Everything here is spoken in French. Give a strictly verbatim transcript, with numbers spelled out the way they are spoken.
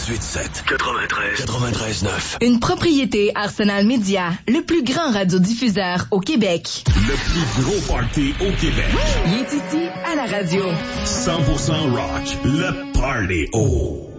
quatre-vingt-dix-huit sept. quatre-vingt-treize. quatre-vingt-treize neuf. Une propriété Arsenal Média, le plus grand radiodiffuseur au Québec. Le plus gros party au Québec. Il est ici à la radio. cent pour cent rock. Le Party O.